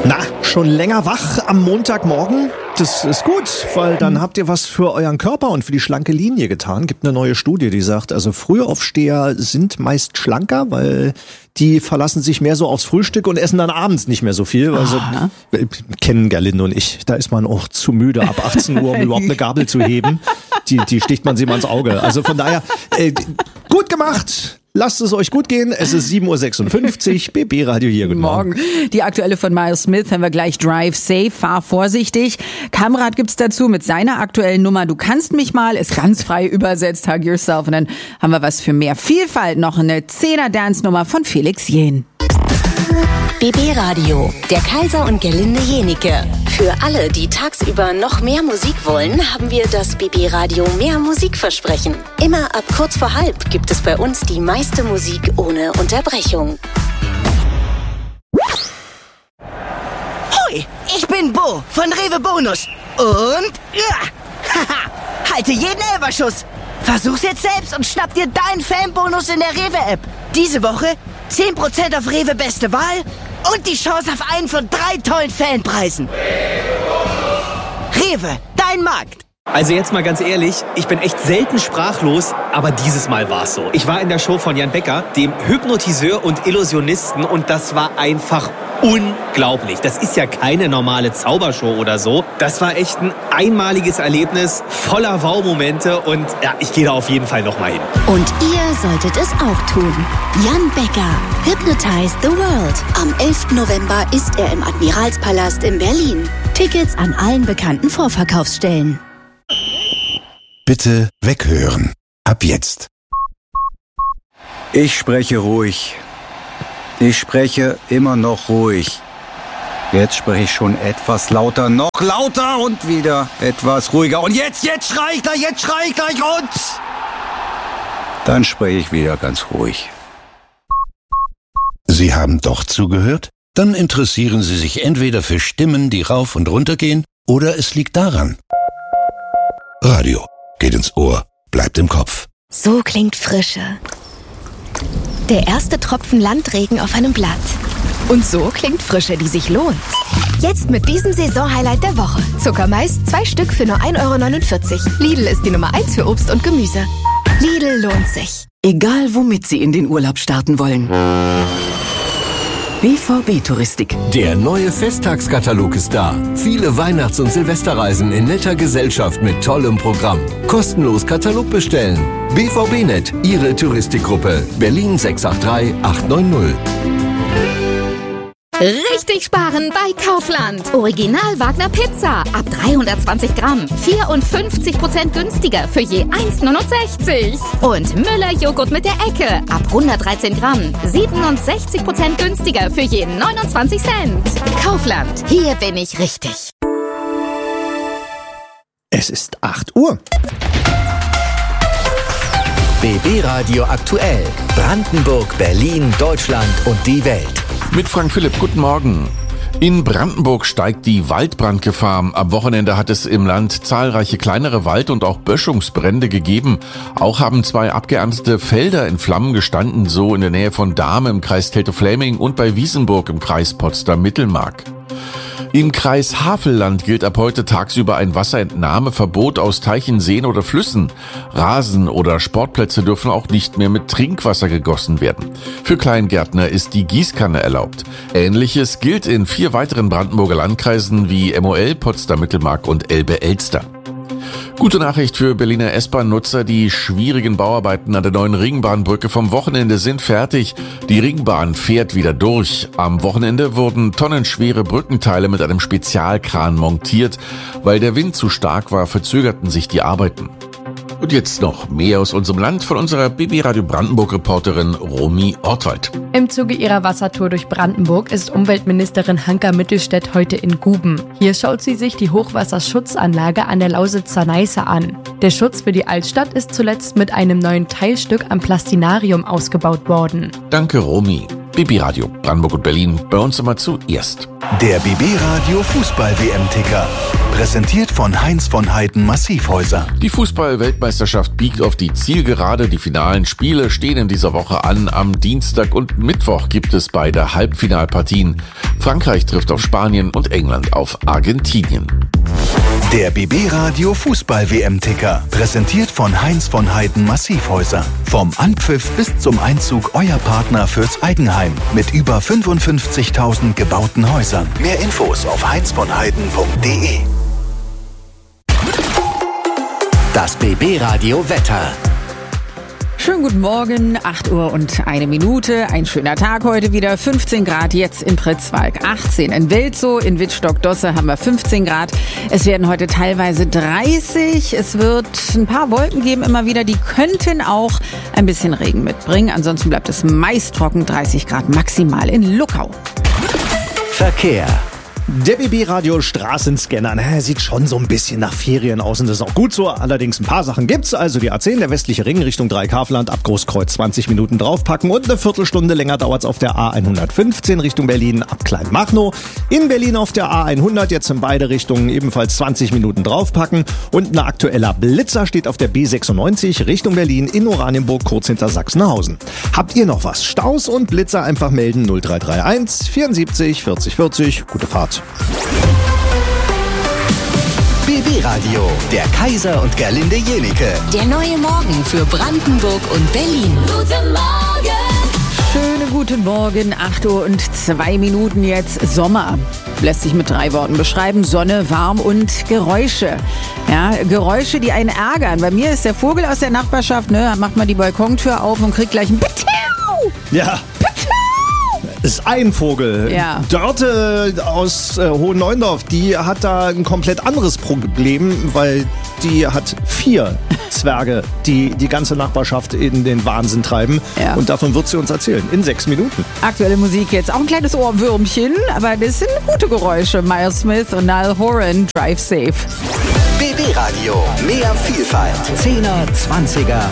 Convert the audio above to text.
Na, schon länger wach am Montagmorgen? Das ist gut, weil dann habt ihr was für euren Körper und für die schlanke Linie getan. Gibt eine neue Studie, die sagt, also Frühaufsteher sind meist schlanker, weil die verlassen sich mehr so aufs Frühstück und essen dann abends nicht mehr so viel. Also kennen Gerlinde und ich, da ist man auch zu müde ab 18 Uhr, um überhaupt eine Gabel zu heben. Die sticht man sich mal ins Auge. Also von daher, gut gemacht. Lasst es euch gut gehen. Es ist 7.56 Uhr. BB Radio hier. Guten Morgen. Die aktuelle von Miles Smith haben wir gleich. Drive safe, fahr vorsichtig. Kamrat gibt's dazu mit seiner aktuellen Nummer. Du kannst mich mal, ist ganz frei übersetzt. Hug yourself. Und dann haben wir was für mehr Vielfalt. Noch eine 10er-Dance-Nummer von Felix Jähn. BB Radio, der Kaiser und Gerlinde Jenike. Für alle, die tagsüber noch mehr Musik wollen, haben wir das BB Radio mehr Musikversprechen. Immer ab kurz vor halb gibt es bei uns die meiste Musik ohne Unterbrechung. Hoi, ich bin Bo von Rewe Bonus. Und halte jeden Elferschuss. Versuch's jetzt selbst und schnapp dir deinen Fanbonus in der Rewe-App. Diese Woche 10% auf Rewe Beste Wahl und die Chance auf einen von 3 tollen Fanpreisen. Rewe, dein Markt. Also jetzt mal ganz ehrlich, ich bin echt selten sprachlos, aber dieses Mal war's so. Ich war in der Show von Jan Becker, dem Hypnotiseur und Illusionisten, und das war einfach unglaublich. Das ist ja keine normale Zaubershow oder so. Das war echt ein einmaliges Erlebnis, voller Wow-Momente, und ja, ich gehe da auf jeden Fall nochmal hin. Und ihr solltet es auch tun. Jan Becker, Hypnotize the World. Am 11. November ist er im Admiralspalast in Berlin. Tickets an allen bekannten Vorverkaufsstellen. Bitte weghören. Ab jetzt. Ich spreche ruhig. Ich spreche immer noch ruhig. Jetzt spreche ich schon etwas lauter, noch lauter und wieder etwas ruhiger. Und jetzt schrei ich gleich und dann spreche ich wieder ganz ruhig. Sie haben doch zugehört? Dann interessieren Sie sich entweder für Stimmen, die rauf und runter gehen, oder es liegt daran. Radio geht ins Ohr, bleibt im Kopf. So klingt Frische. Der erste Tropfen Landregen auf einem Blatt. Und so klingt Frische, die sich lohnt. Jetzt mit diesem Saisonhighlight der Woche. Zuckermais, 2 Stück für nur 1,49 €. Lidl ist die Nummer 1 für Obst und Gemüse. Lidl lohnt sich. Egal womit Sie in den Urlaub starten wollen. BVB Touristik. Der neue Festtagskatalog ist da. Viele Weihnachts- und Silvesterreisen in netter Gesellschaft mit tollem Programm. Kostenlos Katalog bestellen. BVB-Net, Ihre Touristikgruppe. Berlin 683 890. Richtig sparen bei Kaufland. Original Wagner Pizza ab 320 Gramm. 54% günstiger für je 1,69 €. Und Müller Joghurt mit der Ecke ab 113 Gramm. 67% günstiger für je 29 Cent. Kaufland, hier bin ich richtig. Es ist 8 Uhr. BB Radio aktuell. Brandenburg, Berlin, Deutschland und die Welt. Mit Frank Philipp, guten Morgen. In Brandenburg steigt die Waldbrandgefahr. Am Wochenende hat es im Land zahlreiche kleinere Wald- und auch Böschungsbrände gegeben. Auch haben 2 abgeerntete Felder in Flammen gestanden, so in der Nähe von Dahme im Kreis Teltow-Fläming und bei Wiesenburg im Kreis Potsdam-Mittelmark. Im Kreis Havelland gilt ab heute tagsüber ein Wasserentnahmeverbot aus Teichen, Seen oder Flüssen. Rasen oder Sportplätze dürfen auch nicht mehr mit Trinkwasser gegossen werden. Für Kleingärtner ist die Gießkanne erlaubt. Ähnliches gilt in 4 weiteren Brandenburger Landkreisen wie MOL, Potsdam-Mittelmark und Elbe-Elster. Gute Nachricht für Berliner S-Bahn-Nutzer. Die schwierigen Bauarbeiten an der neuen Ringbahnbrücke vom Wochenende sind fertig. Die Ringbahn fährt wieder durch. Am Wochenende wurden tonnenschwere Brückenteile mit einem Spezialkran montiert. Weil der Wind zu stark war, verzögerten sich die Arbeiten. Und jetzt noch mehr aus unserem Land von unserer BB Radio Brandenburg-Reporterin Romy Ortwald. Im Zuge ihrer Wassertour durch Brandenburg ist Umweltministerin Hanka Mittelstädt heute in Guben. Hier schaut sie sich die Hochwasserschutzanlage an der Lausitzer Neiße an. Der Schutz für die Altstadt ist zuletzt mit einem neuen Teilstück am Plastinarium ausgebaut worden. Danke, Romy. BB Radio Brandenburg und Berlin, bei uns immer zuerst. Der BB Radio Fußball-WM-Ticker. Präsentiert von Heinz von Heiden Massivhäuser. Die Fußball-Weltmeisterschaft biegt auf die Zielgerade. Die finalen Spiele stehen in dieser Woche an. Am Dienstag und Mittwoch gibt es beide Halbfinalpartien. Frankreich trifft auf Spanien und England auf Argentinien. Der BB Radio Fußball WM-Ticker, präsentiert von Heinz von Heiden Massivhäuser. Vom Anpfiff bis zum Einzug euer Partner fürs Eigenheim mit über 55.000 gebauten Häusern. Mehr Infos auf heinzvonheiden.de. Das BB Radio Wetter. Schönen guten Morgen, 8 Uhr und 1 Minute. Ein schöner Tag heute wieder. 15 Grad jetzt in Pritzwalk, 18 in Welzow, in Wittstock-Dosse haben wir 15 Grad. Es werden heute teilweise 30. Es wird ein paar Wolken geben immer wieder. Die könnten auch ein bisschen Regen mitbringen. Ansonsten bleibt es meist trocken, 30 Grad maximal in Luckau. Verkehr. Der BB-Radio Straßenscanner, sieht schon so ein bisschen nach Ferien aus und das ist auch gut so. Allerdings ein paar Sachen gibt's. Also die A10, der westliche Ring Richtung Dreikafland, ab Großkreuz 20 Minuten draufpacken und eine Viertelstunde länger dauert's auf der A115 Richtung Berlin ab Kleinmachnow. In Berlin auf der A100 jetzt in beide Richtungen ebenfalls 20 Minuten draufpacken und ein aktueller Blitzer steht auf der B96 Richtung Berlin in Oranienburg kurz hinter Sachsenhausen. Habt ihr noch was? Staus und Blitzer einfach melden 0331 74 40 40. Gute Fahrt. BB Radio, der Kaiser und Gerlinde Jenike. Der neue Morgen für Brandenburg und Berlin. Guten Morgen! Schönen guten Morgen, 8 Uhr und 2 Minuten jetzt. Sommer lässt sich mit 3 Worten beschreiben. Sonne, warm und Geräusche. Ja, Geräusche, die einen ärgern. Bei mir ist der Vogel aus der Nachbarschaft, macht mal die Balkontür auf und kriegt gleich ein Pitiu! Ja. Ist ein Vogel. Ja. Dörte aus Hohen Neuendorf, die hat da ein komplett anderes Problem, weil die hat 4 Zwerge, die die ganze Nachbarschaft in den Wahnsinn treiben. Ja. Und davon wird sie uns erzählen, in 6 Minuten. Aktuelle Musik jetzt, auch ein kleines Ohrwürmchen, aber das sind gute Geräusche. Miles Smith und Niall Horan, Drive Safe. BB Radio, mehr Vielfalt. 10er, 20er